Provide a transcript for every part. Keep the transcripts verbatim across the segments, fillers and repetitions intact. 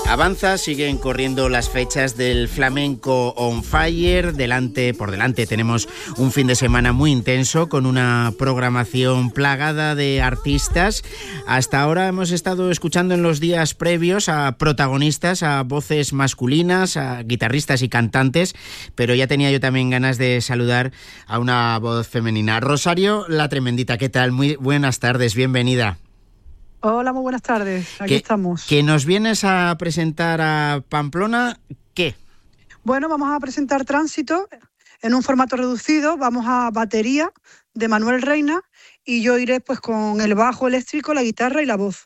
Avanza, siguen corriendo las fechas del Flamenco on Fire. Delante, por delante tenemos un fin de semana muy intenso con una programación plagada de artistas. Hasta ahora hemos estado escuchando en los días previos a protagonistas, a voces masculinas, a guitarristas y cantantes, pero ya tenía yo también ganas de saludar a una voz femenina. Rosario La Tremendita, ¿qué tal? Muy buenas tardes, bienvenida. Hola, muy buenas tardes. Aquí que, estamos. Que nos vienes a presentar a Pamplona, ¿qué? Bueno, vamos a presentar Tránsito en un formato reducido. Vamos a batería de Manuel Reina y yo iré pues con el bajo eléctrico, la guitarra y la voz.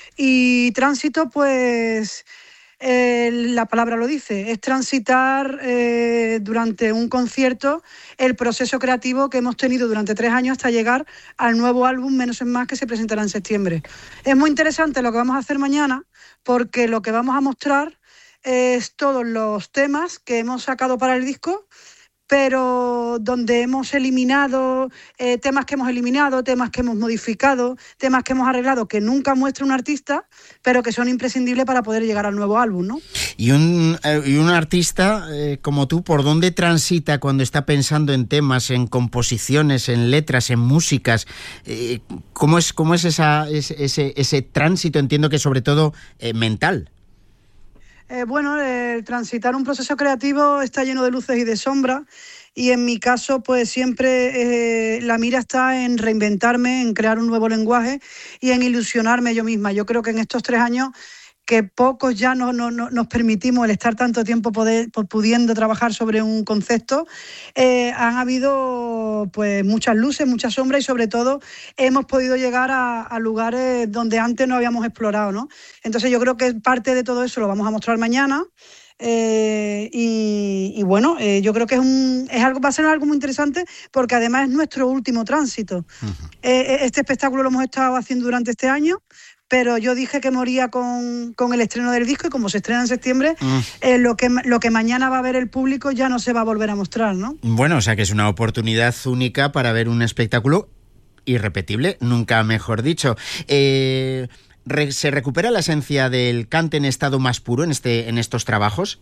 Y Tránsito, pues eh, la palabra lo dice, es transitar eh, durante un concierto el proceso creativo que hemos tenido durante tres años hasta llegar al nuevo álbum Menos es Más, que se presentará en septiembre. Es muy interesante lo que vamos a hacer mañana, porque lo que vamos a mostrar es todos los temas que hemos sacado para el disco, pero donde hemos eliminado eh, temas que hemos eliminado, temas que hemos modificado, temas que hemos arreglado, que nunca muestra un artista, pero que son imprescindibles para poder llegar al nuevo álbum, ¿no? Y un, eh, y un artista eh, como tú, ¿por dónde transita cuando está pensando en temas, en composiciones, en letras, en músicas? Eh, ¿Cómo es, cómo es esa, ese, ese, ese tránsito? Entiendo que sobre todo eh, mental. Eh, bueno, el transitar un proceso creativo está lleno de luces y de sombras, y en mi caso pues siempre eh, la mira está en reinventarme, en crear un nuevo lenguaje y en ilusionarme yo misma. Yo creo que en estos tres años que pocos ya no, no, no, nos permitimos el estar tanto tiempo poder, pudiendo trabajar sobre un concepto, eh, han habido pues muchas luces, muchas sombras, y sobre todo hemos podido llegar a, a lugares donde antes no habíamos explorado, ¿no? Entonces yo creo que parte de todo eso lo vamos a mostrar mañana. Eh, y, y bueno, eh, yo creo que es un es algo va a ser algo muy interesante, porque además es nuestro último tránsito. Uh-huh. Eh, este espectáculo lo hemos estado haciendo durante este año, pero yo dije que moría con, con el estreno del disco, y como se estrena en septiembre, mm. eh, lo, que, lo que mañana va a ver el público ya no se va a volver a mostrar, ¿no? Bueno, o sea que es una oportunidad única para ver un espectáculo irrepetible, nunca mejor dicho. Eh... ¿Se recupera la esencia del cante en estado más puro en este en estos trabajos?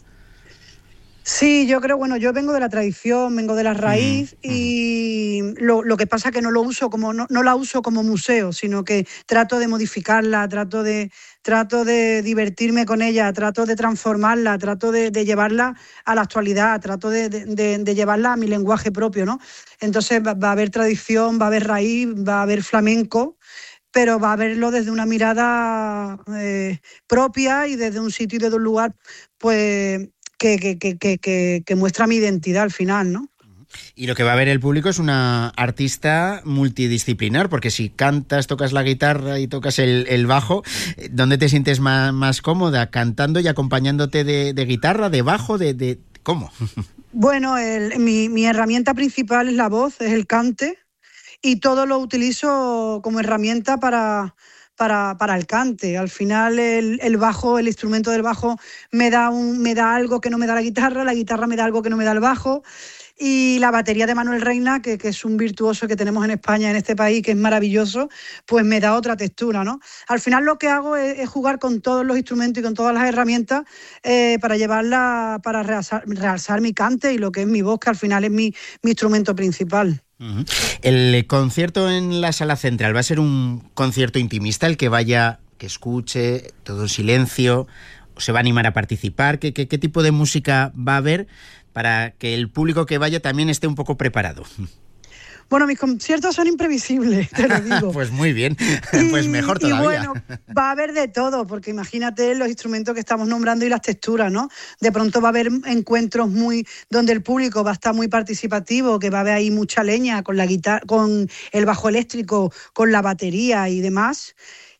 Sí, yo creo, bueno, yo vengo de la tradición, vengo de la raíz, mm, y mm. Lo, lo que pasa es que no lo uso como no, no la uso como museo, sino que trato de modificarla, trato de trato de divertirme con ella, trato de transformarla, trato de, de llevarla a la actualidad, trato de, de, de llevarla a mi lenguaje propio, ¿no? Entonces va, va a haber tradición, va a haber raíz, va a haber flamenco, pero va a verlo desde una mirada eh, propia y desde un sitio y desde un lugar pues que, que, que, que, que muestra mi identidad al final, ¿no? Y lo que va a ver el público es una artista multidisciplinar, porque si cantas, tocas la guitarra y tocas el, el bajo, ¿dónde te sientes más, más cómoda? ¿Cantando y acompañándote de, de guitarra, de bajo, de, de cómo? Bueno, el, mi, mi herramienta principal es la voz, es el cante, y todo lo utilizo como herramienta para, para, para el cante. Al final el, el bajo, el instrumento del bajo me da, un, me da algo que no me da la guitarra, la guitarra me da algo que no me da el bajo, y la batería de Manuel Reina, que, que es un virtuoso que tenemos en España, en este país, que es maravilloso, pues me da otra textura, ¿no? Al final lo que hago es, es jugar con todos los instrumentos y con todas las herramientas eh, para llevarla, para realzar, realzar mi cante y lo que es mi voz, que al final es mi, mi instrumento principal. Uh-huh. El concierto en la Sala Central va a ser un concierto intimista, el que vaya, que escuche, todo en silencio, se va a animar a participar. ¿Qué, qué, qué tipo de música va a haber para que el público que vaya también esté un poco preparado? Bueno, mis conciertos son imprevisibles, te lo digo. Pues muy bien, pues mejor todavía. Y bueno, va a haber de todo, porque imagínate los instrumentos que estamos nombrando y las texturas, ¿no? De pronto va a haber encuentros muy donde el público va a estar muy participativo, que va a haber ahí mucha leña con la guitarra, con el bajo eléctrico, con la batería y demás.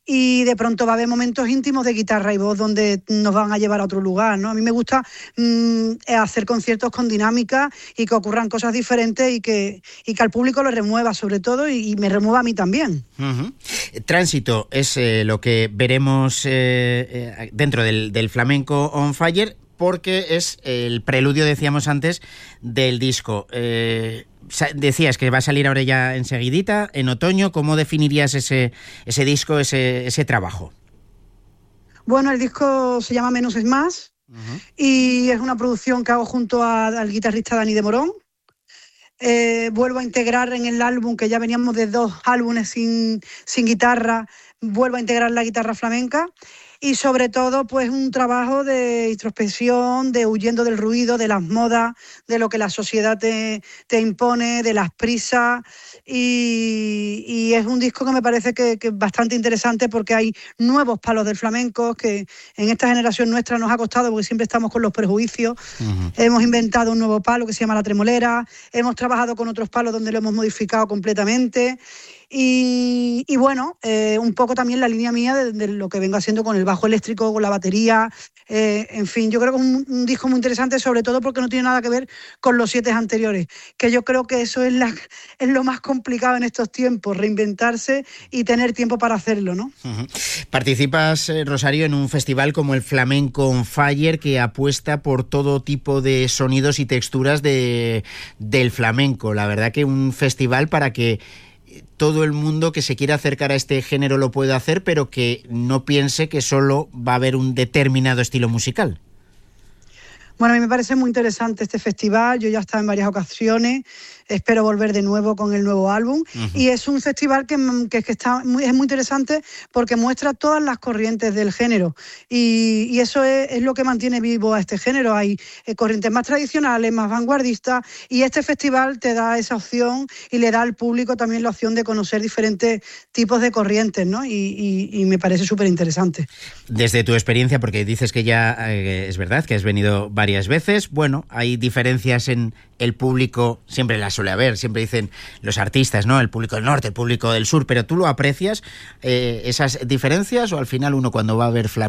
Y de pronto va a haber momentos íntimos de guitarra y voz donde nos van a llevar a otro lugar, ¿no? A mí me gusta mmm, hacer conciertos con dinámica y que ocurran cosas diferentes y que, y que al público lo remueva sobre todo, y, y me remueva a mí también. Uh-huh. Tránsito es eh, lo que veremos eh, eh, dentro del, del Flamenco on Fire, porque es el preludio, decíamos antes, del disco. Eh, decías que va a salir ahora ya enseguidita, en otoño. ¿Cómo definirías ese, ese disco, ese, ese trabajo? Bueno, el disco se llama Menos es Más, uh-huh. y es una producción que hago junto a, al guitarrista Dani de Morón. Eh, vuelvo a integrar en el álbum, que ya veníamos de dos álbumes sin, sin guitarra, vuelvo a integrar la guitarra flamenca. Y sobre todo, pues un trabajo de introspección, de huyendo del ruido, de las modas, de lo que la sociedad te, te impone, de las prisas. Y, y es un disco que me parece que, que es bastante interesante, porque hay nuevos palos del flamenco que en esta generación nuestra nos ha costado, porque siempre estamos con los prejuicios. Uh-huh. Hemos inventado un nuevo palo que se llama la tremolera, hemos trabajado con otros palos donde lo hemos modificado completamente. Y, y bueno, eh, un poco también la línea mía de, de lo que vengo haciendo con el bajo eléctrico, con la batería, eh, en fin, yo creo que es un, un disco muy interesante, sobre todo porque no tiene nada que ver con los siete anteriores, que yo creo que eso es, la, es lo más complicado en estos tiempos, reinventarse y tener tiempo para hacerlo, ¿no? Uh-huh. Participas, eh, Rosario, en un festival como el Flamenco on Fire, que apuesta por todo tipo de sonidos y texturas de, del flamenco. La verdad que un festival para que todo el mundo que se quiera acercar a este género lo puede hacer, pero que no piense que solo va a haber un determinado estilo musical. Bueno, a mí me parece muy interesante este festival, yo ya he estado en varias ocasiones, espero volver de nuevo con el nuevo álbum, uh-huh. y es un festival que, que, que está muy, es muy interesante porque muestra todas las corrientes del género, y, y eso es, es lo que mantiene vivo a este género. Hay eh, corrientes más tradicionales, más vanguardistas, y este festival te da esa opción y le da al público también la opción de conocer diferentes tipos de corrientes, ¿no? Y, y, y me parece súper interesante. Desde tu experiencia, porque dices que ya eh, es verdad que has venido varias veces, bueno, hay diferencias en el público, siempre las suele haber, siempre dicen los artistas, ¿no? El público del norte, el público del sur, pero ¿tú lo aprecias, eh, esas diferencias, o al final uno cuando va a ver flamenco